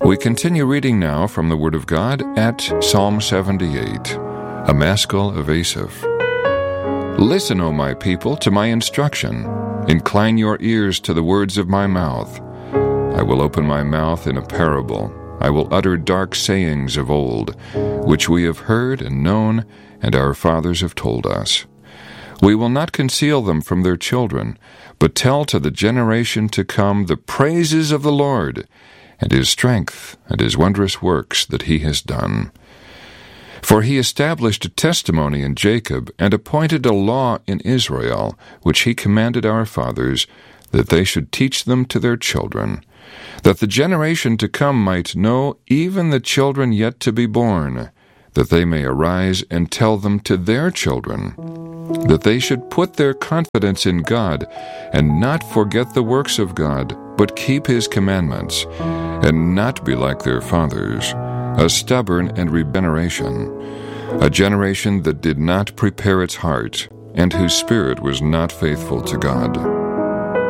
We continue reading now from the Word of God at Psalm 78, a Maskil of Asaph. Listen, O my people, to my instruction. Incline your ears to the words of my mouth. I will open my mouth in a parable. I will utter dark sayings of old, which we have heard and known, and our fathers have told us. We will not conceal them from their children, but tell to the generation to come the praises of the Lord, and his strength, and his wondrous works that he has done. For he established a testimony in Jacob, and appointed a law in Israel, which he commanded our fathers, that they should teach them to their children, that the generation to come might know, even the children yet to be born, that they may arise and tell them to their children, that they should put their confidence in God, and not forget the works of God, but keep his commandments, and not be like their fathers, a stubborn and regeneration, a generation that did not prepare its heart, and whose spirit was not faithful to God.